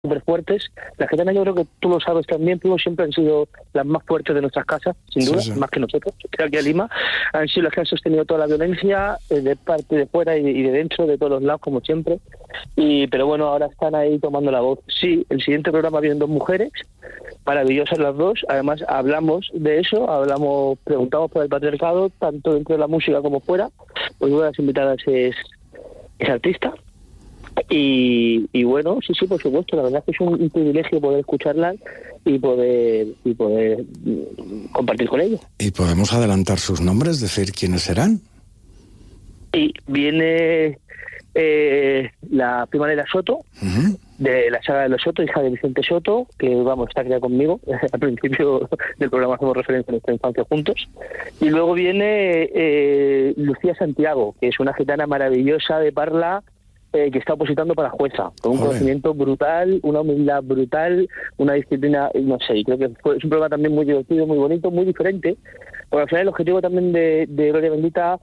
súper fuertes. Las gitanas, yo creo que tú lo sabes también, tú siempre han sido las más fuertes de nuestras casas, sin duda, Sí. más que nosotros, que aquí a Lima. Han sido las que han sostenido toda la violencia, de parte de fuera y de dentro, de todos los lados, como siempre. Pero bueno, ahora están ahí tomando la voz. Sí, el siguiente programa vienen 2 mujeres, maravillosas las dos. Además, hablamos de eso, preguntamos por el patriarcado, tanto dentro de la música como fuera. Pues una de las invitadas es artista. Y bueno, sí, por supuesto, la verdad es que es un privilegio poder escucharlas y poder compartir con ellos. ¿Y podemos adelantar sus nombres, decir quiénes serán? Y viene la prima de la Soto, Uh-huh. de la saga de los Soto, hija de Vicente Soto, que está criada conmigo. Al principio del programa hacemos referencia a nuestra infancia juntos. Y luego viene Lucía Santiago, que es una gitana maravillosa de Parla, que está opositando para jueza, con un conocimiento brutal, una humildad brutal, una disciplina, no sé, creo que es un programa también muy divertido, muy bonito, muy diferente, porque al final el objetivo también de Gloria Bendita,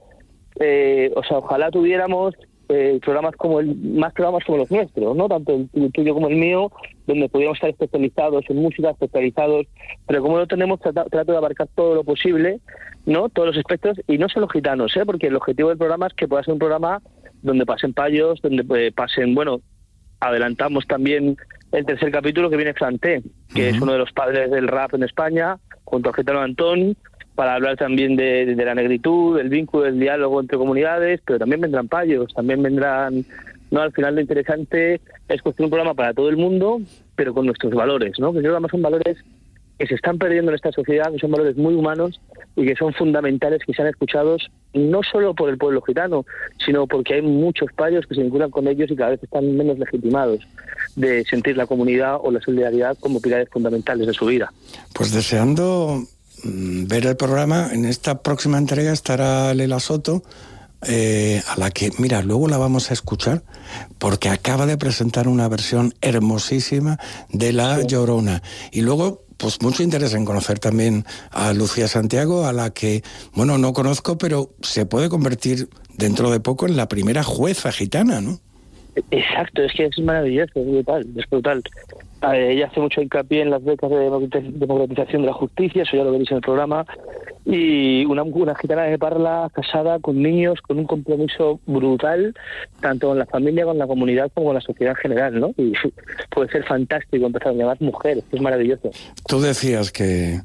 ojalá tuviéramos programas más programas como los nuestros, ¿no? Tanto el tuyo como el mío, donde pudiéramos estar especializados en música, pero como no tenemos, trato de abarcar todo lo posible, ¿no? Todos los espectros, y no solo gitanos, porque el objetivo del programa es que pueda ser un programa donde pasen payos, donde pasen, adelantamos también el tercer capítulo, que viene Franté, que es uno de los padres del rap en España, junto al gitano Antón, para hablar también de la negritud, del vínculo, del diálogo entre comunidades, pero también vendrán payos, también vendrán, ¿no? Al final lo interesante es construir un programa para todo el mundo, pero con nuestros valores, ¿no? Que yo creo que son valores que se están perdiendo en esta sociedad, que son valores muy humanos y que son fundamentales, que sean escuchados no solo por el pueblo gitano, sino porque hay muchos payos que se vinculan con ellos y cada vez están menos legitimados de sentir la comunidad o la solidaridad como pilares fundamentales de su vida. Pues deseando ver el programa. En esta próxima entrega estará Lela Soto, a la que, mira, luego la vamos a escuchar, porque acaba de presentar una versión hermosísima de La Llorona. Y luego, pues mucho interés en conocer también a Lucía Santiago, a la que, no conozco, pero se puede convertir dentro de poco en la primera jueza gitana, ¿no? Exacto, es que es maravilloso, es brutal. Ella hace mucho hincapié en las becas de democratización de la justicia, eso ya lo veréis en el programa, y una gitana de Parla, casada, con niños, con un compromiso brutal, tanto con la familia, con la comunidad, como con la sociedad en general, ¿no? Y puede ser fantástico empezar a llamar mujer, es maravilloso. Tú decías que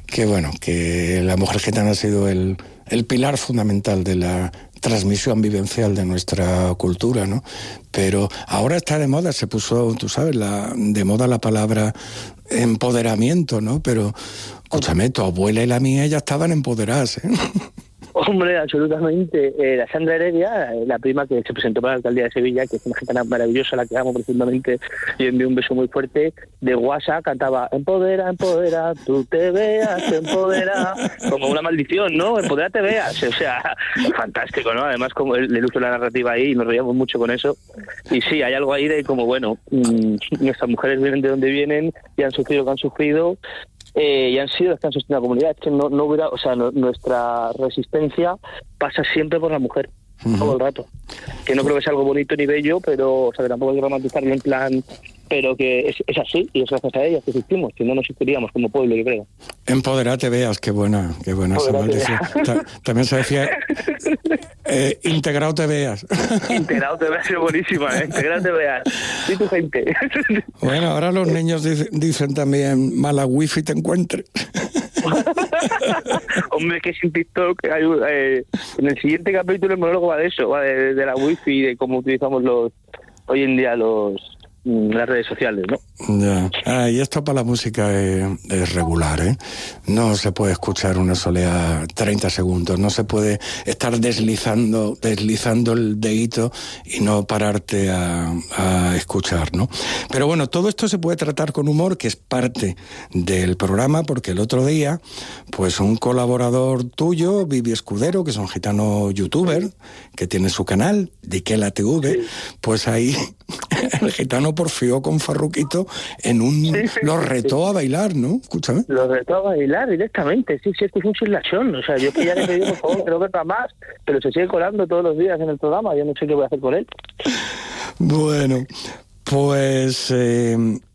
la mujer gitana ha sido el pilar fundamental de la transmisión vivencial de nuestra cultura, ¿no? Pero ahora está de moda, se puso, tú sabes, de moda la palabra empoderamiento, ¿no? Pero, escúchame, tu abuela y la mía ya estaban empoderadas, ¿eh? Hombre, absolutamente. La Sandra Heredia, la prima que se presentó para la alcaldía de Sevilla, que es una gitana maravillosa, la que amo profundamente y envío un beso muy fuerte, de WhatsApp cantaba empodera, empodera, tú te veas, te empodera, como una maldición, ¿no? Empodera, te veas. O sea, fantástico, ¿no? Además, como el uso de la narrativa ahí, nos reíamos mucho con eso. Y sí, hay algo ahí de como, nuestras mujeres vienen de donde vienen y han sufrido lo que han sufrido. Y han sido las que han sostenido la comunidad. Es que no hubiera, nuestra resistencia pasa siempre por la mujer, todo el rato. Que no creo que sea algo bonito ni bello, pero, que tampoco hay que romantizarlo en plan, pero que es así, y es gracias a ellas que existimos, si no, no existiríamos como pueblo, yo creo. Empoderate veas, qué buena esa maldición. También se decía, integrado te veas. Integrado te veas, es buenísima, integrado te veas. Y tu gente. Bueno, ahora los niños dicen también, mala wifi te encuentres. Hombre, que sin TikTok en el siguiente capítulo el monólogo va de eso, va de la wifi, de cómo utilizamos hoy en día las redes sociales, ¿no? Ya. Y esto para la música es regular, ¿eh? No se puede escuchar una soleá 30 segundos, no se puede estar deslizando el dedito y no pararte a escuchar, ¿no? Pero bueno, todo esto se puede tratar con humor, que es parte del programa, porque el otro día, pues un colaborador tuyo, Vivi Escudero, que es un gitano youtuber, que tiene su canal, Diquela TV, pues ahí el gitano porfió con Farruquito lo retó a bailar, ¿no? Escúchame. Lo retó a bailar directamente, sí, es que es un silachón. O sea, yo que ya le pedí, por favor, que no verla más, pero se sigue colando todos los días en el programa, yo no sé qué voy a hacer con él. Bueno, Pues